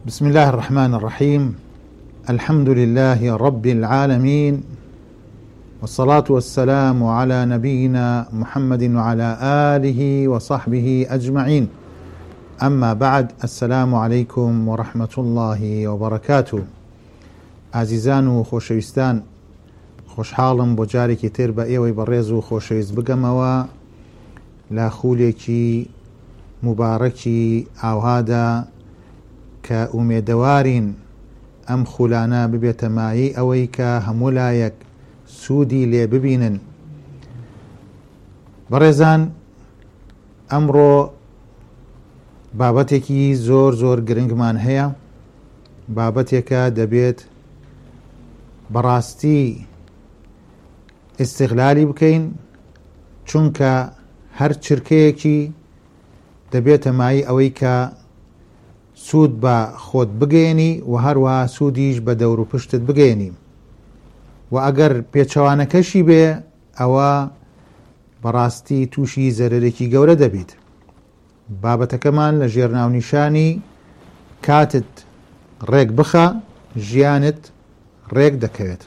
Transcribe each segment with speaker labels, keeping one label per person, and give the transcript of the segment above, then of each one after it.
Speaker 1: بسم الله الرحمن الرحيم. الحمد لله رب العالمين، والصلاة والسلام على نبينا محمد وعلى آله وصحبه أجمعين. أما بعد، السلام عليكم ورحمة الله وبركاته. عزیزان و خۆشەویستان، خۆشحاڵم بۆ جارێکی تر بە ئێوەی بەڕێز و خۆشەویست بگەمەوە لە خولێکی مبارەکی ئاوهادا کە ئومێدەوارین ئەم خولانە ببێتە مایی ئەوەی کە هەموو لایەک سوودی لێ ببینن. بەڕێزان، ئەمڕۆ بابەتێکی زۆر گرنگمان هەیە، بابەتێکە دەبێت بەڕاستی ئیستیغلالی بکەین، چونکە هەر چرکەیەکی دەبێتە مایی ئەوەی کە سوود بە خۆت بگەێنی و هەروە سوودیش بە دەور و پشتت بگەێنی، و ئەگەر پێچەوانەکەشی بێ ئەوە بەڕاستی تووشی زەرەرێکی گەورە دەبیت. بابەتەکەمان لە ژێرناونیشانی کاتت ڕێک بخە، ژیانت ڕێک دەکەوێت.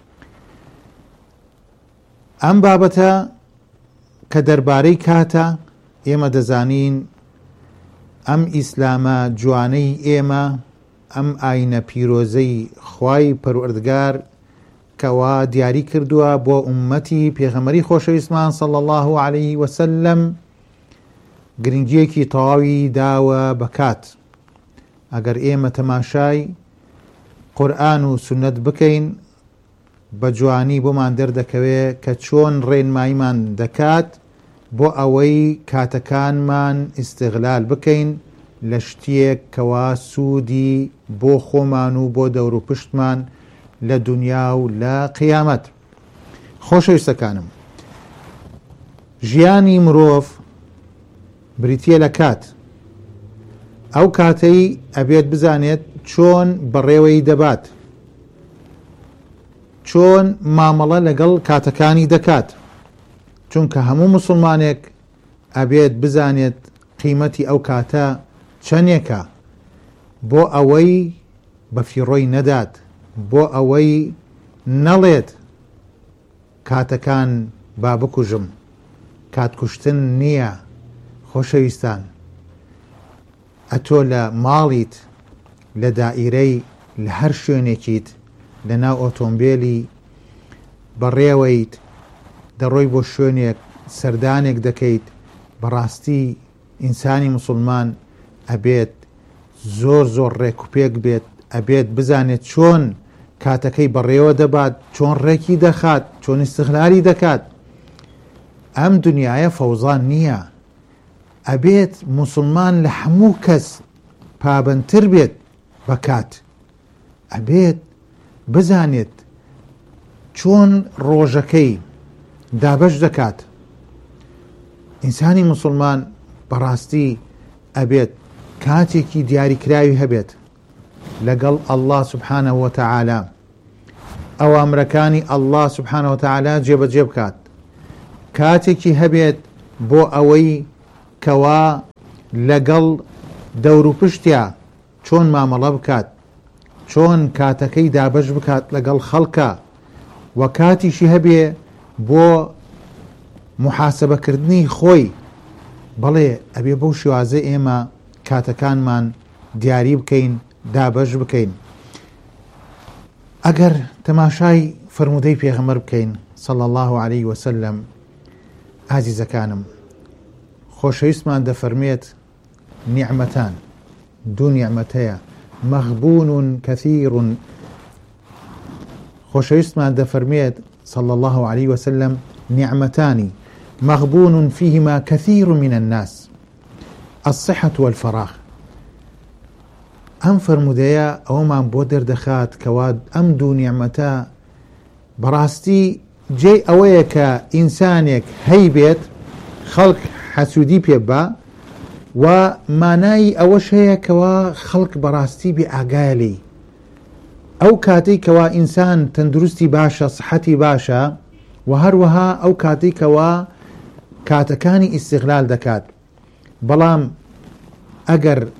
Speaker 1: ئەم بابەتە کە دەربارەی کاتە، ئێمە دەزانین ئەم ئیسلامە جوانەی ئێمە، ئەم ئاینە پیرۆزەی خوای پەروەردگار کەوا دیاری کردووە بۆ ئومەتی پێغەمبەری خۆشەویستمان صلی الله عليه وسلم، گرنگیەکی تەواوی داوە بە کات. ئەگەر ئێمە تەماشای قورئان و سونەت بکەین، بە جوانی بۆمان دەردەکەوێت کە چۆن ڕێنماییمان دەکات بۆ ئەوەی کاتەکانمان ئیستیغلال بکەین لە شتێک کەوا سوودی بۆ خۆمان و بۆ دەور و پشتمان لە دنیا و لە قیامەت. خۆشەویستەکانم، ژیانی مرۆڤ بریتیە لە کات. ئەو کاتەی ئەبێت بزانێت چۆن بەڕێوەی دەبات، چۆن مامەڵە لەگەڵ کاتەکانی دەکات، چونکە هەموو مسلمانێک ئەبێت بزانێت قیمەتی ئەو کاتە چەندێکە، بۆ ئەوەی بەفیڕۆی نەدات، بۆ ئەوەی نەڵێت کاتەکان با بکوژم. کاتکوشتن نییە. خۆشەویستان، ئەتۆ لە ماڵیت، لە دائیرەی، لە هەر شوێنێکیت، لە ناو ئۆتۆمبیلی بەڕێوەیت، دەڕۆی بۆ شوێنێک سەردانێک دەکەیت، بەڕاستی ئینسانی مسلمان ئەبێت زۆر ڕێکوپێک بێت، ئەبێت بزانێت چۆن کاتەکەی بەڕێوە دەبات، چۆن ڕێکی دەخات، چۆن ئیستیغلالی دەکات. ئەم دنیاە فەوزان نییە. ئەبێت مسلمان لە هەموو کەس پابەندتر بێت بە کات. ئەبێت بزانێت چۆن ڕۆژەکەی دابەش دەکات. ئینسانی مسلمان بەڕاستی ئەبێت کاتێکی دیاریکراوی هەبێت لەگەڵ ئەڵڵا سوبحانە وتەعالا، ئەوامرەکانی ئەڵڵا سوبحانە وتەعالا جێبەجێ بکات. کاتێکی هەبێت بۆ ئەوەی کەوا لەگەڵ دەور و پشتیا چۆن مامەڵە بکات، چۆن کاتەکەی دابەش بکات لەگەڵ خەڵکە، و کاتیشی هەبێ بۆ محاسبەکردنی خۆی. بەڵێ ئەبێ بەو شێوازە ئێمە کاتەکانمان دیاری بکەین، دابەش بکەین. ئەگەر تەماشای فرموودەی پێغەمبەر بکەین صلی الله عليه وسلم، ئازیزەکانم، خۆشەویستمان دەفەرمێت نیعمەتان، دوو نیعمەتەیە، مەغبون کەثیر. خۆشەویستمان دەفەرمێت صلی الله عليه وسلم نعمتان مغبون فيهما كثير من الناس، الصحة والفراغ. ئەم فەرموودەیە ئەوەمان بۆ دەردەخات کەوا ئەم دوو نیعمەتە بەڕاستی جێ ئەوەیە کە ئینسانێک هەی بێت، خەڵک حەسوودی پێ بە، و مانای ئەوەش هەیە کەوا خەڵک بەڕاستی بێ ئاگایە لێی. ئەو کاتەی کەوا ئینسان تەندروستی باشە، سحەتی باشە، و هەروەها ئەو کاتەی کەوا کاتەکانی ئیستیغلال دەکات. بەڵام ئەگەر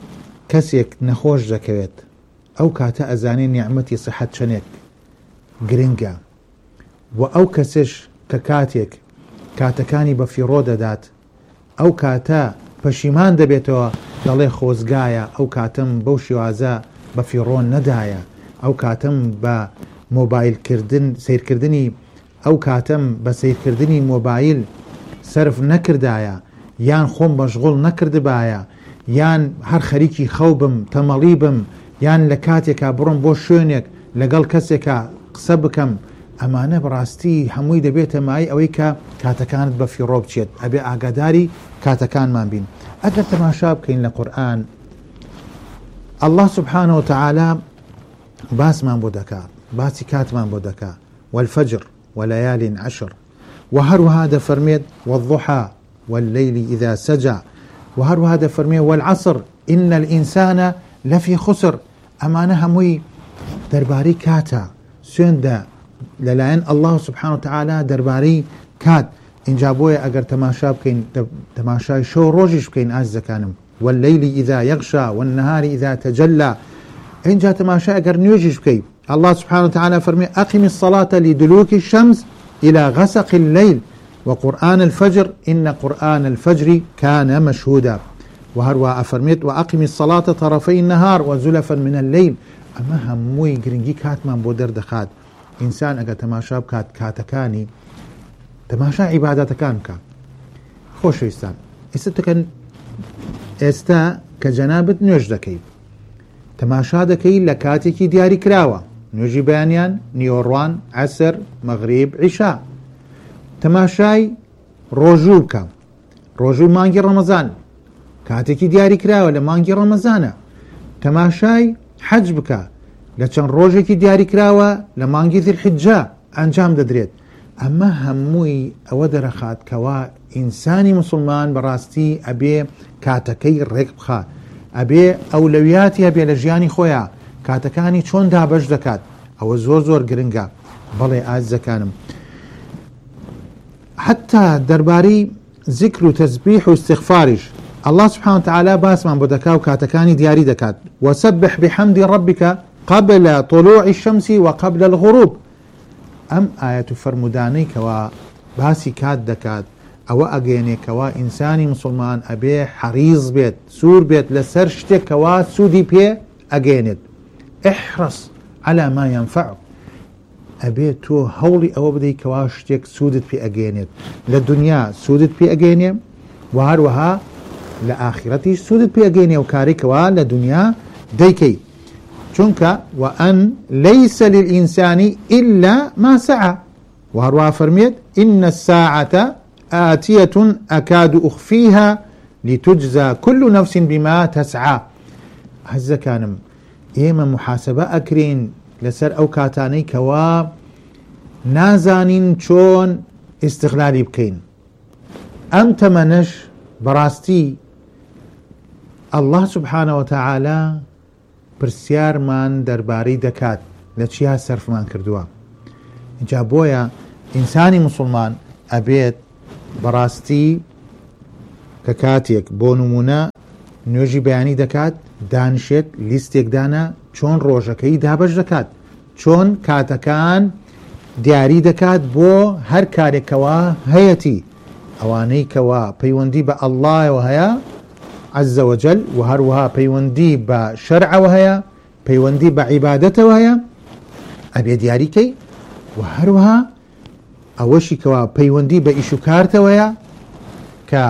Speaker 1: کەسێک نەخۆش دەکەوێت ئەو کاتە ئەزانێ نیعمەتی سەحەت چەندێک گرنگە و ئەو کەسش کە کاتێک کاتەکانی بە فیڕۆ دەدات ئەو کاتە پەشیمان دەبێتەوە دەڵێ خۆزگایە ئەو کاتم بەو شێوازە بە فیڕۆ نەدایە ئەو کاتم بە مۆبایلکردن سیرکردنی ئەو کاتم بە سیرکردنی مۆبایل سرف نەکردایە یان خۆم بەشغڵ نەکردبایە یان هەر خەریکی خەو بم تەمەڵی بم یان لە کاتێکا بڕۆم بۆ شوێنێک لەگەڵ کەسێکە قسە بکەم ئەمانە بەڕاستی هەمووی دەبێتە مای ئەوەی کە کاتەکانت بە فیڕۆ بچێت ئەبێ ئاگاداری کاتەکانمان بین. ئەگەر تەماشا بکەین لە قورئان الله سبحانه وتعالى باسمان بۆ دەکات باسی کاتمان بۆ دەکات والفجر وليال عشر وهروها دەفەرمێت والضحى والليل إذا سجى وهروها دەفەرمێت والعصر إن الإنسان لفي خسر ئەمانە هەمووی دەربارەی کاتە سوێندە لەلایەن الله سبحانه وتعالى دەربارەی کات اینجا بۆیە ئەگەر تەماشا بکەین تەماشای شەو ڕۆژیش بکەین ئازیزەکانم والليل إذا يغشى والنهار إذا تجلى اینجا تەماشا ئەگەر نوێژیش بکەین الله سبحانه وتعالى فرمي أقم الصلاة لدلوك الشمس إلى غسق الليل وقرآن الفجر إن قرآن الفجر كان مشهودا وهروا أفرميت وأقم الصلاة طرفي النهار وزلفا من الليل أما هموي گرنگی کاتمان بۆ دەردەخات ئینسان ئەگە تەماشا بکات کاتەکانی تەماشا عیبادەتەکان بکە خۆشەویستان ئێستا کە جەنابەت نوێژ دەکەی تەماشا دەکەی لە کاتێکی دیاری کراوە نوێژی بەیانیان نیوەڕوان عەسر مەغریب عیشا تەماشای ڕۆژوو بکە ڕۆژوو مانگی ڕەمەزان کاتێکی دیاری کراوە لە مانگی ڕەمەزانە تەماشای حەج بکە لە چەند ڕۆژێکی دیاری کراوە لە مانگی ذیلحیجە ئەنجام دەدرێت ئەمە هەمووی ئەوە دەرەخات کەوا ئینسانی مسلمان بەڕاستی ئەبێ کاتەکەی ڕێک بخات ئەبێ ئەولەویاتی هەبێ لە ژیانی خۆیان کاتەکانی چۆن دابەش دەکات ئەوە زۆر زۆر گرنگە. بەڵێ ئازیزەکانم حتا دەربارەی ذیکر و تەسبیح و استیغفاریش الله سبحانه وتعالى باسمان بۆ دەکا و کاتەکانی دیاری دەکات وسبح بحمد ربك قبل طلوع الشمس وقبل الغروب ئەم ئاەت و فەرمودانەی کەوا باسی کات دەکات ئەوە ئەگەێنێکەوە ئینسانی مسلمان ئەبێ حەریز بێت سوور بێت لەسەر شتێکەوە سوودی پێ ئەگەێنێت احرص على ما ينفع ئەبێ تۆ هەوڵی ئەوە بدەیت کەوا شتێک سوودت پێ ئەگەێنێت لە دنیا سوودت پێ ئەگەێنێ و هەروەها لە ئاخرەتیش سوودت پێ ئەگەێنێ و کارێکەوە لە دنیا دەیکەی چونکە وأن ليس للإنسان إلا ما سعى وهروها فرميت إن الساعة آتية أكاد أخفيها لتجزى كل نفس بما تسعى هزا كانم إيما محاسبة أكرين لسر أو كاتاني كوا نازانين چون استغلالي بكين أم تمنش براستي الله سبحانه وتعالى پرسیارمان دەربارەی دەکات لە چیا سەرفمان کردووە اینجا بۆیە ئینسانی مسلمان ئەبێت بەڕاستی کە کاتێک بۆ نمونە نوێژی بەیانی دەکات دانشێت لیستێکدانە چۆن ڕۆژەکەی دابەش دەکات چۆن کاتەکان دیاری دەکات بۆ هەر کارێکەوە هەیەتی ئەوانەی کەوا پەیوەندی بە ئەڵڵایەوە هەیە عز وجل وهروها پەیوەندی بە شەرعەوە هەیە پەیوەندی بە عیبادەتەوە هەیە ئەبێ دیاریکەی و هەروها ئەوەشی کەوا پەیوەندی بە ئیش و کارتەوەیە کە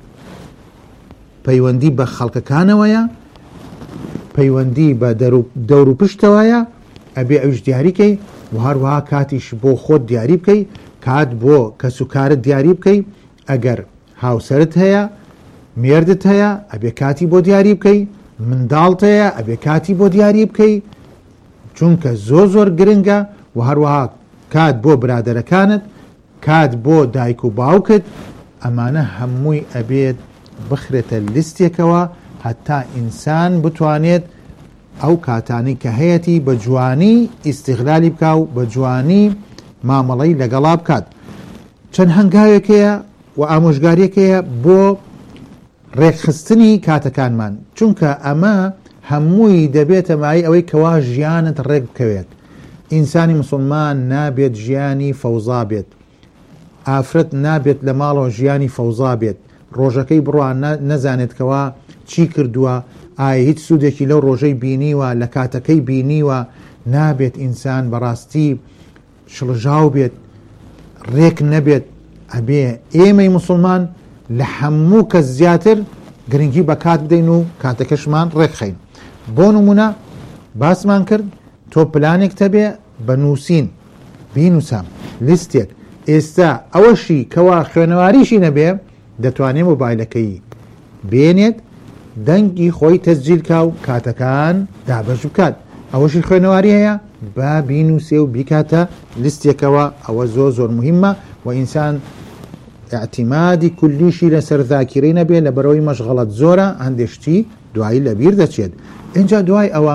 Speaker 1: پەیوەندی بە خەڵکەکانەوەیە پەیوەندی بە دەور و پشتەوەیە ئەبێ ئەوش دیاریکەی و هەروها کاتیش بۆ خۆت دیاری بکەی کات بۆ کەس و کارت دیاری بکەی ئەگەر هاوسەرت هەیە مێردت هەیە ئەبێ کاتی بۆ دیاری بکەی منداڵت هەیە ئەبێ کاتی بۆ دیاری بکەی چونکە زۆر زۆر گرنگە و هەروەها کات بۆ برادەرەکانت کات بۆ دایک و باوکت ئەمانە هەمووی ئەبێت بخرێتە لیستێکەوە هەتا ئینسان بتوانێت ئەو کاتانی کە هەیەی بە جوانی ئیستیغلالی بکە و بە جوانی مامەڵەی لەگەڵا بکات. چەند هەنگاوێکەیە و ئامۆژگاریەکەیە بۆ ڕێکخستنی کاتەکانمان چونکە ئەمە هەمووی دەبێتە مای ئەوەی کەوا ژیانت ڕێک بکەوێت. ئینسانی مسلمان نابێت ژیانی فەوزا بێت، ئافرەت نابێت لە ماڵەوە ژیانی فەوزا بێت، ڕۆژەکەی بڕوان نەزانێت کەوا چی کردووە، ئایا هیچ سوودێکی لەو ڕۆژەی بینیوە، لە کاتەکەی بینیوە. نابێت ئینسان بەڕاستی شڵژاو بێت، ڕێک نەبێت. ئەبێ ئێمەی مسلمان لە هەموو کەس زیاتر گرنگی بە کات بدەین و کاتەکەشمان ڕێکخەین. بۆ نمونە باسمان کرد تۆ پلانێک تەبێ بە نووسین بینوسام لیستێک. ئێستا ئەوەشی کەوا خوێنەواریشی نەبێ دەتوانێت مۆبایلەکەی بێنێت دەنگی خۆی تەسجیل کا و کاتەکان دابەش بکات. ئەوەشی خوێنەواری هەیە با بینوسێ و بیکاتە لیستێکەوە. ئەوە زۆر زۆر مهمە و ئینسان اعتیمادی کولیشی لەسەر ذاکیرەی نەبێ لە بەرەوەی مەشغەڵەت زۆرە هەندێشتی دوایی لەبیر دەچێت. اینجا دوای ئەوە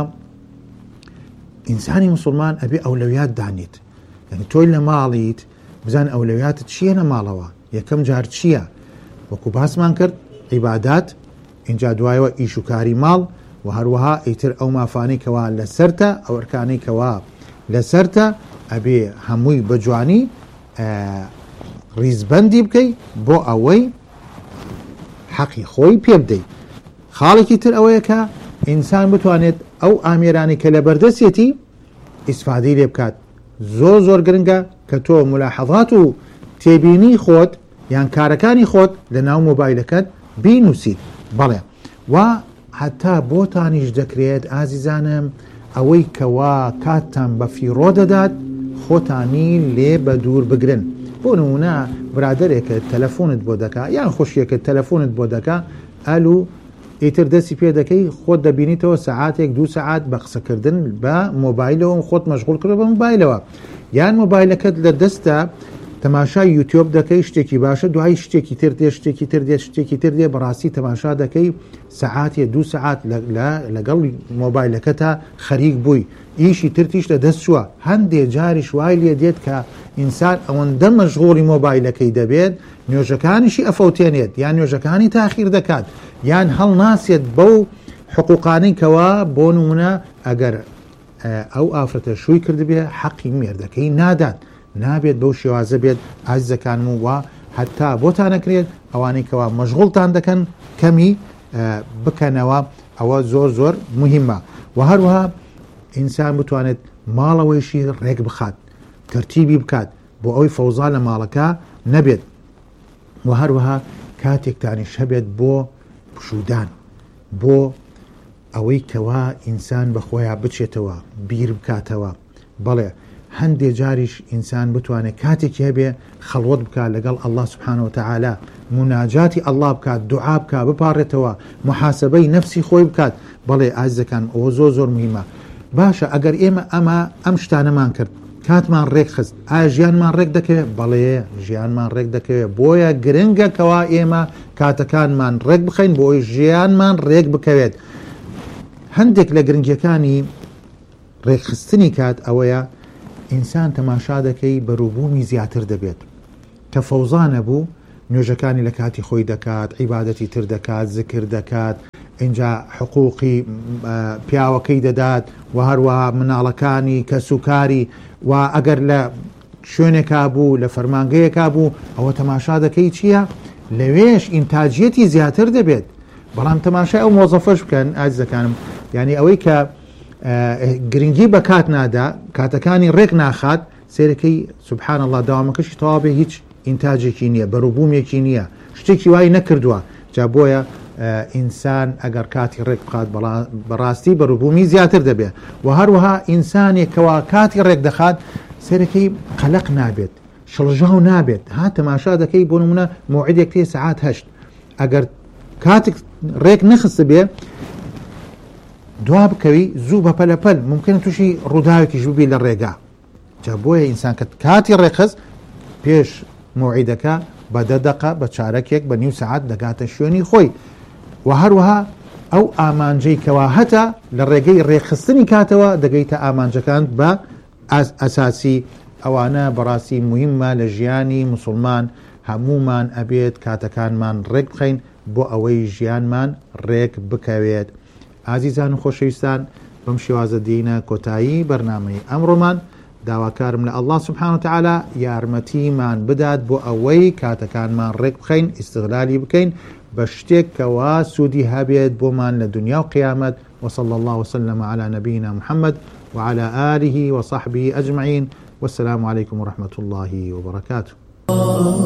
Speaker 1: ئینسانی مسلمان ئەبێ ئەولەویات دانیت، یعنی تۆی لە ماڵیت بزان ئەولەویاتت چییە لە ماڵەوە، یەکەم جار چییە. وەکو باسمان کرد عیبادات، اینجا دوایەوە ئیش و کاری ماڵ و هەروەها ئیتر ئەو مافانەی کەوا لەسەرتە، ئەو ئەرکانەی کەوا لەسەرتە ئەبێ هەمووی بە جوانی ریزبەندی بکەی بۆ ئەوەی حەقی خۆی پێ بدەیت. خاڵێکی تر ئەوەیە کە ئینسان بتوانێت ئەو ئامێرانی کە لە بەردەستێتی ئیسفادەی لێ بکات. زۆر زۆر گرنگە کە تۆ ملاحەظات و تێبینی خۆت یان کارەکانی خۆت لە ناو مۆبایلەکەت بینوسیت. بەڵێ و حتا بۆتانیش دەکرێت ئازیزانم ئەوەی کەوا کاتتان بە فیڕۆ دەدات خۆتانی لێ بە دوور بگرن. بۆ نمونە برادێکە تەلەفۆنت بۆ دەکا یان خۆشیەکە تەلەفۆنت بۆ دەکا ئەلو ئیتر دەستی پێ دەکەی خۆت دەبینیتەوە سەعاتێک دو سەعات بە قسەکردن بە مۆبایلەوە خۆت مەشغوڵ کرد بە مۆبایلەوە، یان مۆبایلەکەت لە دەستە تەماشای یوتیوب دەکەی شتێکی باشە دوای شتێکی تر دێ شتێکی تر دێ شتێکی تر دێ بەڕاستی تەماشا دەکەی سەعاتێ دو سەعات لەگەڵ مۆبایلەکەتە خەریک بووی ئیشی ترتیش لە دەست چووە. هەندێ جاریش وای لێ دێت کە ئینسان ئەوەندە مەشغوڵی مۆبایلەکەی دەبێت نوێژەکانیشی ئەفەوتێنێت یان نوێژەکانی تاخیر دەکات یان هەڵ ناسێت بەو حقوقانەی کەوا بۆ نمونە ئەگەر ئەو ئافرەتە شووی کردبێ حەقی مێردەکەی نادات. نابێت بەو شێوازە بێت ئازیزەکانم و حتا بۆتان نەکرێت ئەوانەی کەوا مەشغوڵتان دەکەن کەمی بکەنەوە. ئەوە زۆر زۆر مهمە و هەروەها ئینسان بتوانێت ماڵەوەیشی ڕێک بخات ترتیبی بکات بۆ ئەوی فەوزا لە ماڵەکە نەبێت و هەروەها کاتێکتانیش هەبێت بۆ پشودان بۆ ئەوەی کەوا ئینسان بەخۆیان بچێتەوە بیر بکاتەوە. بەڵێ هەندێ جاریش ئینسان بتوانێت کاتێکی هەبێ خەڵوەت بکات لەگەڵ ئەڵڵا سوبحانە و تەعالا مناجاتی ئەڵڵا بکات دوعا بکات بپارێتەوە محاسبەی نەفسی خۆی بکات. بەڵێ ئازیزەکان ئەوە زۆر زۆر مهمە. باشە ئەگەر ئێمە ئەم شتانەمان کرد کاتمان ڕێک خست ئایا ژیانمان ڕێک دەکەوێت؟ بەڵێ ژیانمان ڕێک دەکەوێت. بۆیە گرنگە کەوا ئێمە کاتەکانمان ڕێک بخەین بۆی ژیانمان ڕێک بکەوێت. هەندێک لە گرنگیەکانی ڕێکخستنی کات ئەوەیە ئینسان تەماشا دەکەی بەرووبوومی زیاتر دەبێت کە فەوزا نەبوو نوێژەکانی لە کاتی خۆی دەکات عیبادەتی تر دەکات زکر دەکات اینجا حقوقی پیاوەکەی دەدات و هەروەها مناڵەکانی کەسوکاری و ئەگەر لە شوێنێکا بوو لە فەرمانگەیەکا بوو ئەوە تەماشا دەکەی چییە؟ لەوێش ئینتاجیەتی زیاتر دەبێت. بەڵام تەماشای ئەو مۆزەفەش بکەن ئازیزەکانم یعنی ئەوەی کە گرنگی بە کات نادا کاتەکانی ڕێک ناخات سێرەکەی سوبحان الله داوامەکەشی تەواوی هیچ ئینتاجێکی نییە بەرووبوومێکی نییە شتێکی وای نەکردووە. جا بۆیە ئینسان ئەگەر کاتی ڕێک بخات بەڕاستی بەرووبوومی زیاتر دەبێت و هەروەها ئینسانێک کەوا کاتی ڕێک دەخات سێرەکەی قەلق نابێت شڵژاو نابێت. ها تەماشا دەکەی بۆ نمونە موعیدێک تێ سەعات 8 ئەگەر کاتێک ڕێک نەخست بێ دوا بکەوی زوو بە پەلەپەل ممکن تووشی ڕووداوێکیش ببی لە ڕێگا. جا بۆیە ئینسان کە کاتی ڕێکخست پێش موعیدەکە بە 10 دقە بە چارەکێک بە نیو سەعات دەگاتە شوێنی خۆی و هەروەها ئەو ئامانجەی کەوا هەتا لە ڕێگەی ڕێکخستنی کاتەوە دەگەیتە ئامانجەکان بە ئەساسی. ئەوانە بەڕاستی مهمە لە ژیانی مسلمان هەمومان ئەبێت کاتەکانمان ڕێک بخەین بۆ ئەوەی ژیانمان ڕێک بکەوێت. عزیزان و خۆشەویستان بەم شێوازە دێینە کۆتایی بەرنامەی ئەمڕۆمان. داواکارم لە الله سبحانه وتعالى یارمەتیمان بدات بۆ ئەوەی کاتەکانمان ڕێک بخەین، ئیستغلالی بکەین بە شتێک کەوا سوودی هەبێت بۆمان لە دنیا و قیامەت. وصلى الله وسلم على نبينا محمد وعلى آله وصحبه أجمعين، والسلام عليكم ورحمة الله وبركاته.